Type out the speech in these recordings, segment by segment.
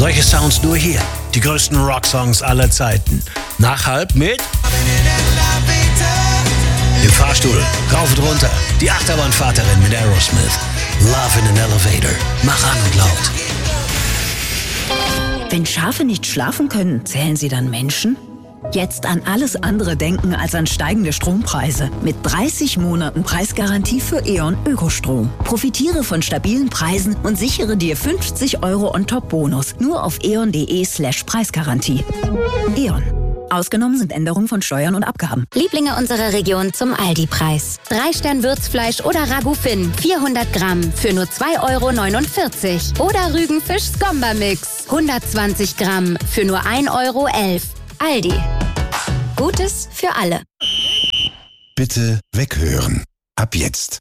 Solche Sounds nur hier. Die größten Rocksongs aller Zeiten. Nachhalb mit im Fahrstuhl, rauf und runter. Die Achterbahnvaterin mit Aerosmith. Love in an Elevator. Mach an und laut. Wenn Schafe nicht schlafen können, zählen sie dann Menschen? Jetzt an alles andere denken als an steigende Strompreise. Mit 30 Monaten Preisgarantie für E.ON Ökostrom. Profitiere von stabilen Preisen und sichere dir 50 € On-Top-Bonus. Nur auf eon.de/Preisgarantie. E.ON. Ausgenommen sind Änderungen von Steuern und Abgaben. Lieblinge unserer Region zum Aldi-Preis. 3-Stern-Würzfleisch oder Ragout Finn, 400 Gramm für nur 2,49 € Oder Rügenfisch Skomba-Mix, 120 Gramm für nur 1,11 €. Aldi. Gutes für alle. Bitte weghören. Ab jetzt.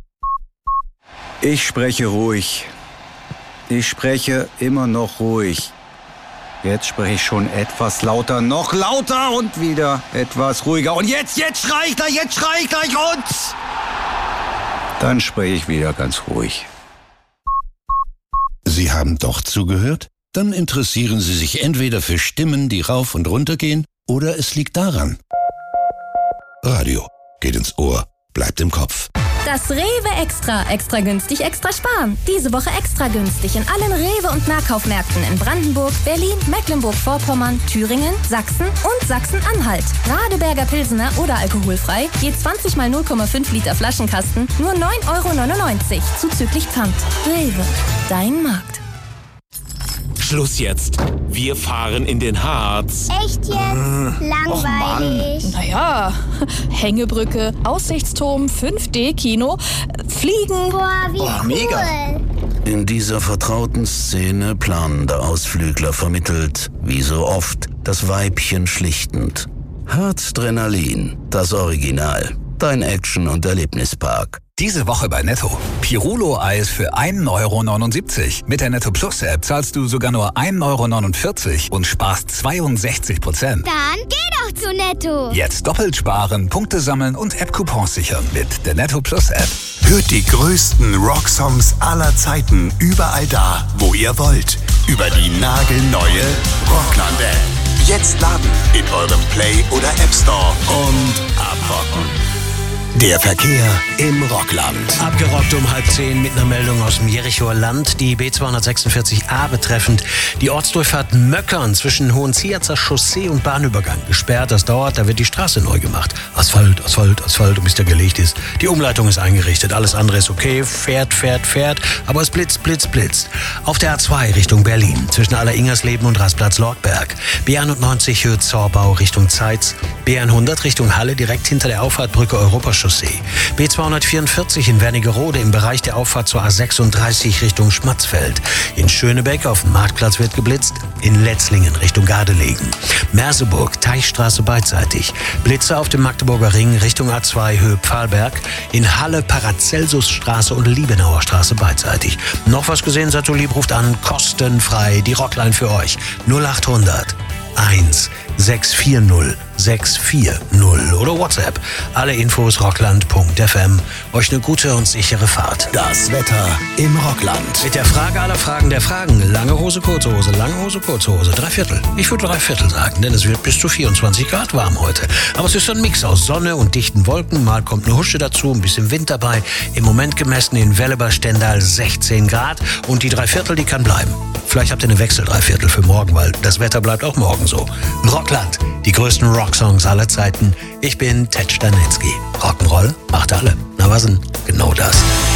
Ich spreche ruhig. Ich spreche immer noch ruhig. Jetzt spreche ich schon etwas lauter, noch lauter und wieder etwas ruhiger. Und jetzt schrei ich gleich, und dann spreche ich wieder ganz ruhig. Sie haben doch zugehört? Dann interessieren Sie sich entweder für Stimmen, die rauf und runter gehen, oder es liegt daran. Radio geht ins Ohr, bleibt im Kopf. Das Rewe Extra. Extra günstig, extra sparen. Diese Woche extra günstig in allen Rewe- und Nahkaufmärkten in Brandenburg, Berlin, Mecklenburg-Vorpommern, Thüringen, Sachsen und Sachsen-Anhalt. Radeberger Pilsener oder alkoholfrei, je 20 mal 0,5 Liter Flaschenkasten, nur 9,99 € zuzüglich Pfand. Rewe, dein Markt. Schluss jetzt. Wir fahren in den Harz. Echt jetzt? Langweilig. Naja, Hängebrücke, Aussichtsturm, 5D-Kino, Fliegen. Boah, wie cool. Mega. In dieser vertrauten Szene planender Ausflügler vermittelt, wie so oft, das Weibchen schlichtend. Harzdrenalin, das Original. Dein Action- und Erlebnispark. Diese Woche bei Netto. Pirulo-Eis für 1,79 €. Mit der Netto Plus App zahlst du sogar nur 1,49 € und sparst 62%. Dann geh doch zu Netto. Jetzt doppelt sparen, Punkte sammeln und App-Coupons sichern mit der Netto Plus App. Hört die größten Rocksongs aller Zeiten überall da, wo ihr wollt. Über die nagelneue Rockland-App. Jetzt laden in eurem Play- oder App Store und abrocken. Der Verkehr im Rockland. Abgerockt um 9:30 mit einer Meldung aus dem Jerichoer Land. Die B246a betreffend. Die Ortsdurchfahrt Möckern zwischen Hohenzieherzer Chaussee und Bahnübergang gesperrt. Das dauert, da wird die Straße neu gemacht. Asphalt, und bis der gelegt ist. Die Umleitung ist eingerichtet. Alles andere ist okay. Fährt. Aber es blitzt. Auf der A2 Richtung Berlin. Zwischen Aller-Ingersleben und Rastplatz Lortberg. B91 Hürth-Zorbau Richtung Zeitz. B100 Richtung Halle direkt hinter der Auffahrtbrücke Europachaussee. B244 in Wernigerode im Bereich der Auffahrt zur A36 Richtung Schmatzfeld. In Schönebeck auf dem Marktplatz wird geblitzt. In Letzlingen Richtung Gardelegen. Merseburg, Teichstraße beidseitig. Blitze auf dem Magdeburger Ring Richtung A2 Höhe Pfahlberg. In Halle Paracelsusstraße und Liebenauer Straße beidseitig. Noch was gesehen, seid so lieb, ruft an, kostenfrei. Die Rockline für euch. 0800 1 640 640 oder WhatsApp. Alle Infos rockland.fm. Euch eine gute und sichere Fahrt. Das Wetter im Rockland. Mit der Frage aller Fragen der Fragen. Lange Hose, kurze Hose, lange Hose, kurze Hose. 3/4. Ich würde 3/4 sagen, denn es wird bis zu 24 Grad warm heute. Aber es ist ein Mix aus Sonne und dichten Wolken. Mal kommt eine Husche dazu, ein bisschen Wind dabei. Im Moment gemessen in Welleber-Stendal 16 Grad. Und die 3/4, die kann bleiben. Vielleicht habt ihr eine Wechsel-3/4 für morgen, weil das Wetter bleibt auch morgen so. Rockland, die größten Rocksongs aller Zeiten. Ich bin Ted Stanitzky. Rock'n'Roll macht alle. Na was denn? Genau das.